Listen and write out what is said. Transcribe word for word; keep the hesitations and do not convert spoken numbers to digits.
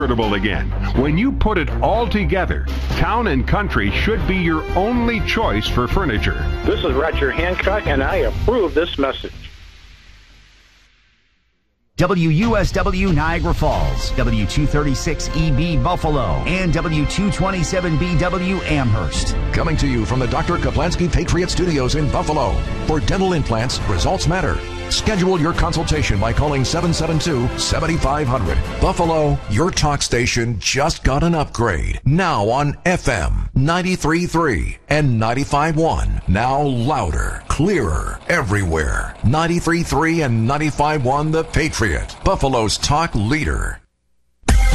again. When you put it all together, Town and Country should be your only choice for furniture. This is Roger Hancock, and I approve this message. W U S W Niagara Falls, W two thirty-six E B Buffalo, and W two twenty-seven B W Amherst. Coming to you from the Doctor Kaplansky Patriot Studios in Buffalo. For dental implants, results matter. Schedule your consultation by calling seven seven two, seven five zero zero. Buffalo, your talk station just got an upgrade. Now on F M ninety-three point three and ninety-five point one. Now louder, clearer, everywhere. ninety-three point three and ninety-five point one The Patriot, Buffalo's talk leader.